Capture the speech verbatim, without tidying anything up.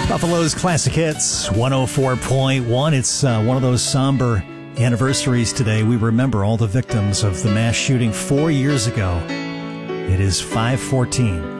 Buffalo's Classic Hits, one oh four point one. It's uh, one of those somber anniversaries today. We remember all the victims of the mass shooting four years ago. It is five fourteen.